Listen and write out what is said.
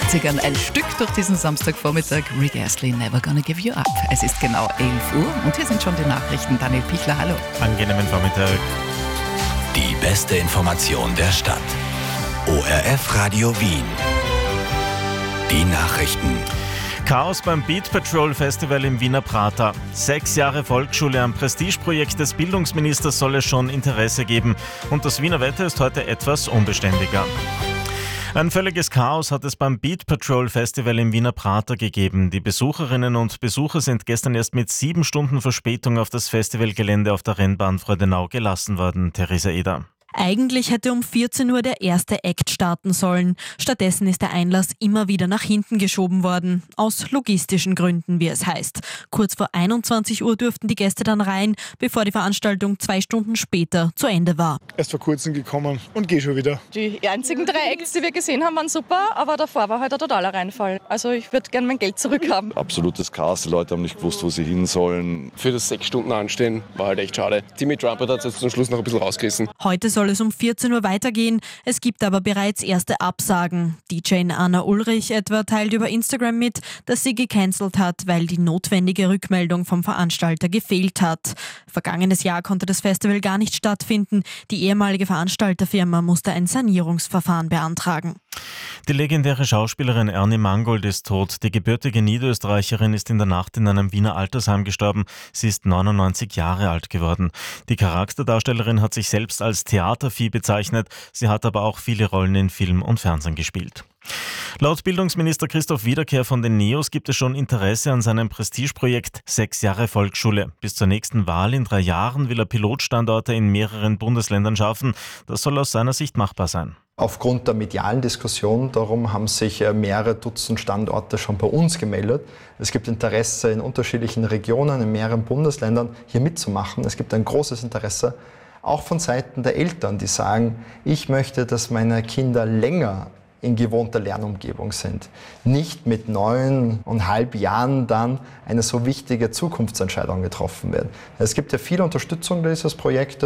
80ern ein Stück durch diesen Samstagvormittag. Rick Astley, Never Gonna Give You Up. Es ist genau 11 Uhr und hier sind schon die Nachrichten. Daniel Pichler, hallo. Angenehmen Vormittag. Die beste Information der Stadt. ORF Radio Wien. Die Nachrichten. Chaos beim Beat Patrol Festival im Wiener Prater. 6 Jahre Volksschule am Prestigeprojekt des Bildungsministers soll es schon Interesse geben. Und das Wiener Wetter ist heute etwas unbeständiger. Ein völliges Chaos hat es beim Beat Patrol Festival im Wiener Prater gegeben. Die Besucherinnen und Besucher sind gestern erst mit 7 Stunden Verspätung auf das Festivalgelände auf der Rennbahn Freudenau gelassen worden. Theresa Eder. Eigentlich hätte um 14 Uhr der erste Act starten sollen. Stattdessen ist der Einlass immer wieder nach hinten geschoben worden. Aus logistischen Gründen, wie es heißt. Kurz vor 21 Uhr dürften die Gäste dann rein, bevor die Veranstaltung 2 Stunden später zu Ende war. Erst vor kurzem gekommen und gehe schon wieder. Die einzigen 3 Acts, die wir gesehen haben, waren super, aber davor war halt ein totaler Reinfall. Also ich würde gerne mein Geld zurückhaben. Absolutes Chaos, die Leute haben nicht gewusst, wo sie hin sollen. Für das 6 Stunden Anstehen war halt echt schade. Timmy Trumpet hat es jetzt zum Schluss noch ein bisschen rausgerissen. Heute soll es um 14 Uhr weitergehen. Es gibt aber bereits erste Absagen. DJ Anna Ulrich etwa teilt über Instagram mit, dass sie gecancelt hat, weil die notwendige Rückmeldung vom Veranstalter gefehlt hat. Vergangenes Jahr konnte das Festival gar nicht stattfinden. Die ehemalige Veranstalterfirma musste ein Sanierungsverfahren beantragen. Die legendäre Schauspielerin Ernie Mangold ist tot. Die gebürtige Niederösterreicherin ist in der Nacht in einem Wiener Altersheim gestorben. Sie ist 99 Jahre alt geworden. Die Charakterdarstellerin hat sich selbst als Theatervieh bezeichnet. Sie hat aber auch viele Rollen in Film und Fernsehen gespielt. Laut Bildungsminister Christoph Wiederkehr von den NEOS gibt es schon Interesse an seinem Prestigeprojekt 6 Jahre Volksschule. Bis zur nächsten Wahl in 3 Jahren will er Pilotstandorte in mehreren Bundesländern schaffen. Das soll aus seiner Sicht machbar sein. Aufgrund der medialen Diskussion darum haben sich mehrere Dutzend Standorte schon bei uns gemeldet. Es gibt Interesse in unterschiedlichen Regionen, in mehreren Bundesländern hier mitzumachen. Es gibt ein großes Interesse, auch von Seiten der Eltern, die sagen, ich möchte, dass meine Kinder länger in gewohnter Lernumgebung sind. Nicht mit 9,5 Jahren dann eine so wichtige Zukunftsentscheidung getroffen wird. Es gibt ja viel Unterstützung dieses Projektes.